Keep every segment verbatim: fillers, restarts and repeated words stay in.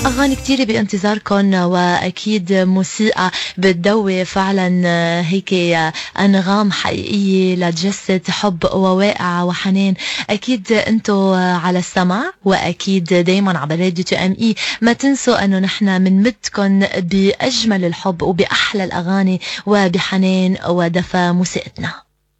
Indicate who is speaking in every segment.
Speaker 1: أغاني كتير بانتظاركم، وأكيد موسيقى بتدوي فعلا هيك أنغام حقيقية لتجسد حب وواقع وحنان. أكيد أنتو على السمع، وأكيد دايما على راديو تو ام اي. ما تنسوا أنه نحن منمدكم بأجمل الحب وبأحلى الأغاني وبحنان ودفى موسيقتنا.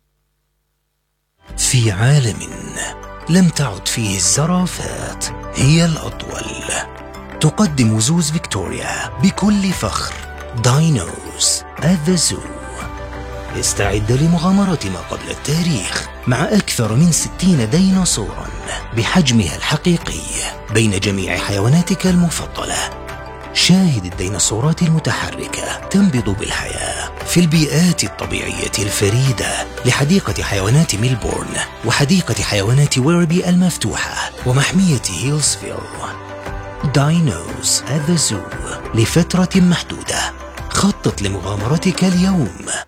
Speaker 2: في عالم لم تعد فيه الزرافات هي الأطول، تقدم زوز فيكتوريا بكل فخر داينوز at the zoo. استعد لمغامرة ما قبل التاريخ مع أكثر من ستين ديناصورا بحجمها الحقيقي بين جميع حيواناتك المفضلة. شاهد الديناصورات المتحركة تنبض بالحياة في البيئات الطبيعية الفريدة لحديقة حيوانات ميلبورن وحديقة حيوانات ويربي المفتوحة ومحمية هيلسفيل. داينوز at the zoo لفترة محدودة. خطط لمغامرتك اليوم.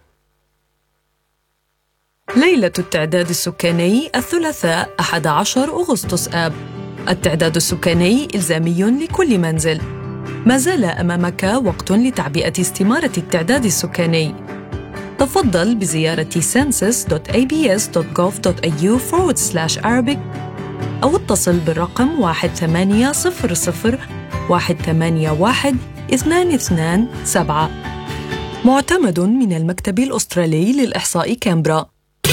Speaker 3: ليلة التعداد السكاني الثلاثاء أحد عشر أغسطس آب. التعداد السكاني إلزامي لكل منزل. ما زال أمامك وقت لتعبئة استمارة التعداد السكاني. تفضل بزيارة census دوت a b s دوت gov دوت a u forward slash arabic أو اتصل بالرقم واحد ثمانية صفر صفر واحد ثمانية واحد اثنان اثنان سبعة. معتمد من المكتب الأسترالي للإحصاء كامبرا.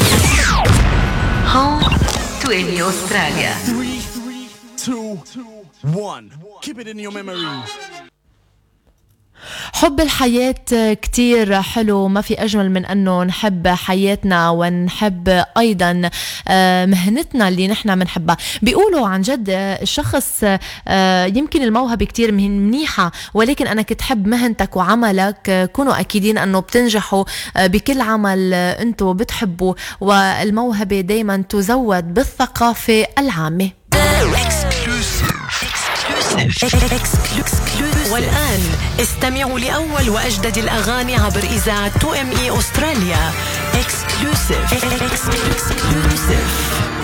Speaker 4: Home to any Australia.
Speaker 5: three, two, one. Keep it in your memories.
Speaker 1: حب الحياة كتير حلو، ما في أجمل من أنه نحب حياتنا ونحب أيضا مهنتنا اللي نحنا منحبها. بيقولوا عن جد الشخص يمكن الموهبة كتير منيحة، ولكن أنا كنت حب مهنتك وعملك، كونوا أكيدين أنه بتنجحوا بكل عمل أنتوا بتحبوا، والموهبة دايما تزود بالثقافة العامة.
Speaker 4: والآن استمعوا لأول وأجدد الأغاني عبر إذاعة تو ام اي أستراليا. Exclusive. Exclusive.